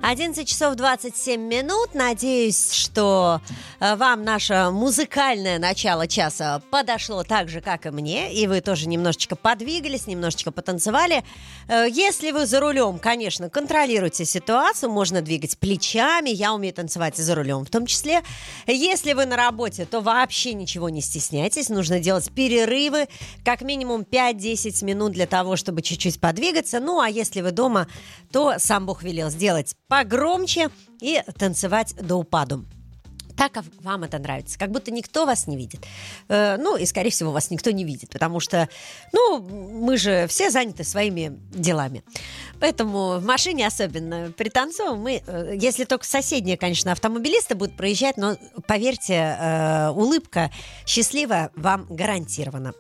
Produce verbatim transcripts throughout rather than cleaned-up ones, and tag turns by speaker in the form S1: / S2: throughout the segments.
S1: одиннадцать часов двадцать семь минут. Надеюсь, что вам наше музыкальное начало часа подошло так же, как и мне, и вы тоже немножечко подвигались, немножечко потанцевали. Если вы за рулем, конечно, контролируйте ситуацию, можно двигать плечами, я умею танцевать и за рулем в том числе. Если вы на работе, то вообще ничего не стесняйтесь, нужно делать перерывы, как минимум пять-десять минут для того, чтобы чуть-чуть подвигаться. Ну, а если вы дома, то сам Бог велел сделать погромче и танцевать до упаду. Так, как вам это нравится, как будто никто вас не видит. Э, ну, и, скорее всего, вас никто не видит, потому что, ну, мы же все заняты своими делами. Поэтому в машине особенно пританцовываем мы, э, если только соседние, конечно, автомобилисты будут проезжать, но, поверьте, э, улыбка счастливая вам гарантирована.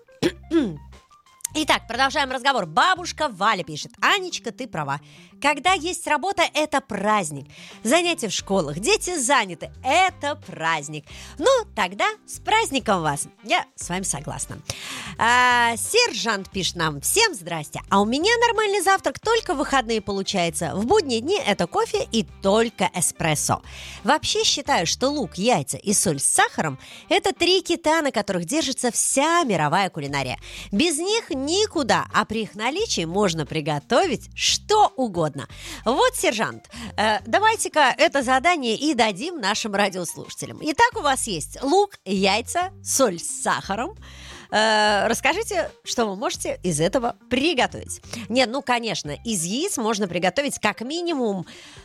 S1: Итак, продолжаем разговор. Бабушка Валя пишет: Анечка, ты права. Когда есть работа, это праздник. Занятия в школах, дети заняты, это праздник. Ну, тогда с праздником вас. Я с вами согласна. а, Сержант пишет нам: всем здрасте. А у меня нормальный завтрак только в выходные получается. В будние дни это кофе и только эспрессо. Вообще считаю, что лук, яйца и соль с сахаром — это три кита, на которых держится вся мировая кулинария. Без них никуда, а при их наличии можно приготовить что угодно. Вот, сержант, э, давайте-ка это задание и дадим нашим радиослушателям. Итак, у вас есть лук, яйца, соль с сахаром. Э, расскажите, что вы можете из этого приготовить. Нет, ну, конечно, из яиц можно приготовить как минимум,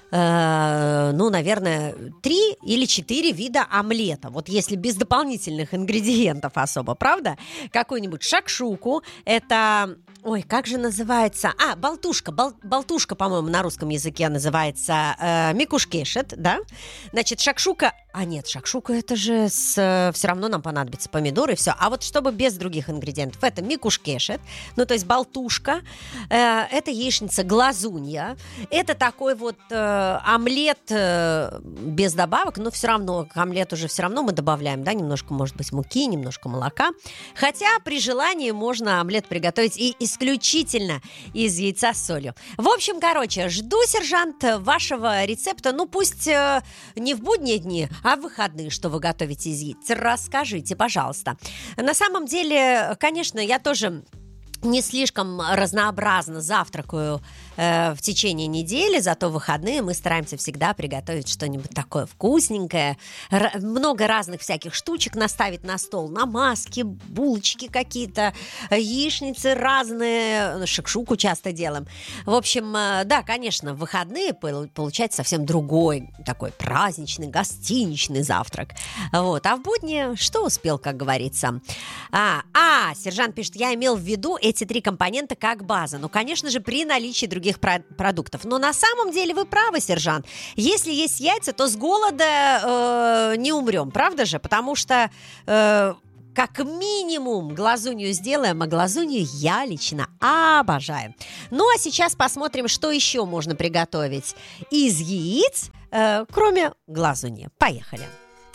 S1: э, ну, наверное, три или четыре вида омлета. Вот если без дополнительных ингредиентов особо, правда? Какую-нибудь шакшуку, это... Ой, как же называется? А, болтушка, бол, болтушка, по-моему, на русском языке называется э, микушкешет, да? Значит, шакшука... А нет, шакшука это же с, э, все равно нам понадобятся помидоры и все. А вот чтобы без других ингредиентов, это микушкешет, ну то есть болтушка, э, это яичница глазунья, это такой вот э, омлет э, без добавок, но все равно к омлету уже все равно мы добавляем, да, немножко, может быть, муки, немножко молока. Хотя при желании можно омлет приготовить и исключительно из яйца с солью. В общем, короче, жду, сержант, вашего рецепта. Ну пусть э, не в будние дни, а в выходные, что вы готовите из яиц. Расскажите, пожалуйста. На самом деле, конечно, я тоже не слишком разнообразно завтракаю э, в течение недели, зато в выходные мы стараемся всегда приготовить что-нибудь такое вкусненькое, р- много разных всяких штучек наставить на стол, намазки, булочки какие-то, яичницы разные, шакшуку часто делаем. В общем, э, да, конечно, в выходные получается совсем другой такой праздничный, гостиничный завтрак. Вот. А в будни что успел, как говорится. А, а, сержант пишет: я имел в виду эти три компонента как база. Ну, конечно же, при наличии других про- продуктов. Но на самом деле вы правы, сержант. Если есть яйца, то с голода э, не умрем, правда же? Потому что э, как минимум глазунью сделаем, а глазунью я лично обожаю. Ну, а сейчас посмотрим, что еще можно приготовить из яиц, э, кроме глазуньи. Поехали.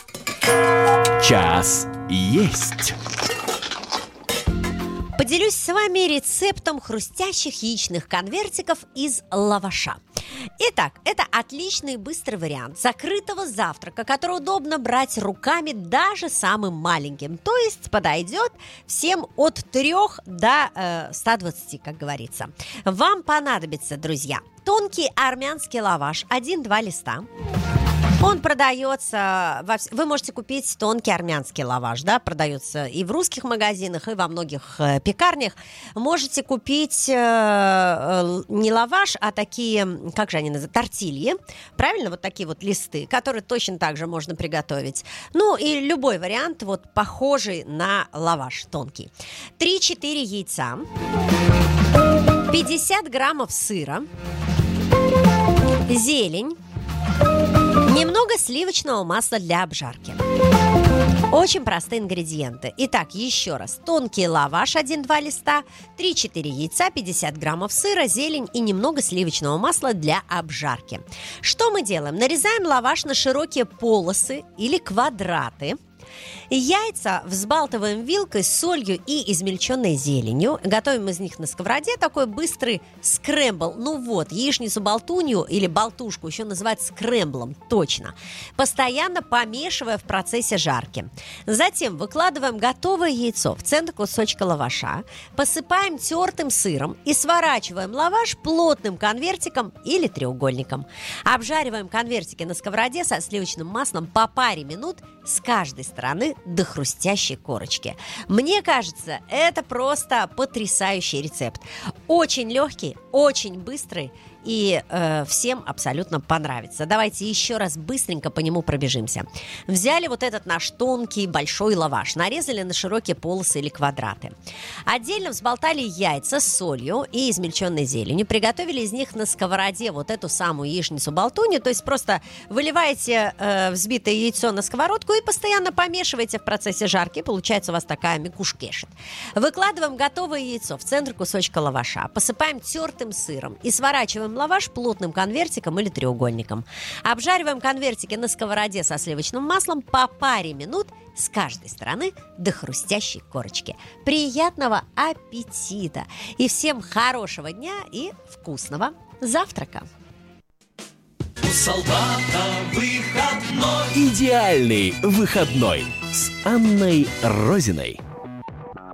S2: Час есть.
S1: Поделюсь с вами рецептом хрустящих яичных конвертиков из лаваша. Итак, это отличный и быстрый вариант закрытого завтрака, который удобно брать руками даже самым маленьким. То есть подойдет всем от трёх до э, ста двадцати, как говорится. Вам понадобится, друзья, тонкий армянский лаваш, один-два листа. Он продается, во... вы можете купить тонкий армянский лаваш, да, продается и в русских магазинах, и во многих э, пекарнях. Можете купить э, э, не лаваш, а такие, как же они называются, тортильи, правильно, вот такие вот листы, которые точно так же можно приготовить. Ну и любой вариант вот похожий на лаваш тонкий. три-четыре яйца, пятьдесят граммов сыра, зелень, немного сливочного масла для обжарки. Очень простые ингредиенты. Итак, еще раз. Тонкий лаваш один-два листа, три-четыре яйца, пятьдесят граммов сыра, зелень и немного сливочного масла для обжарки. Что мы делаем? Нарезаем лаваш на широкие полосы или квадраты. Яйца взбалтываем вилкой с солью и измельченной зеленью. Готовим из них на сковороде такой быстрый скрэмбл. Ну вот, яичницу-болтунью или болтушку еще называют скрэмблом, точно. Постоянно помешивая в процессе жарки. Затем выкладываем готовое яйцо в центр кусочка лаваша, посыпаем тертым сыром и сворачиваем лаваш плотным конвертиком или треугольником. Обжариваем конвертики на сковороде со сливочным маслом по паре минут с каждой стороны до хрустящей корочки. Мне кажется, это просто потрясающий рецепт. Очень легкий, очень быстрый и э, всем абсолютно понравится. Давайте еще раз быстренько по нему пробежимся. Взяли вот этот наш тонкий большой лаваш, нарезали на широкие полосы или квадраты. Отдельно взболтали яйца с солью и измельченной зеленью. Приготовили из них на сковороде вот эту самую яичницу-болтунью. То есть просто выливаете э, взбитое яйцо на сковородку и постоянно помешиваете в процессе жарки. Получается у вас такая микушкешет. Выкладываем готовое яйцо в центр кусочка лаваша, посыпаем тертым сыром и сворачиваем лаваш плотным конвертиком или треугольником. Обжариваем конвертики на сковороде со сливочным маслом по паре минут с каждой стороны до хрустящей корочки. Приятного аппетита! И всем хорошего дня и вкусного завтрака!
S2: У солдата выходной.
S3: Идеальный выходной с Анной Розиной.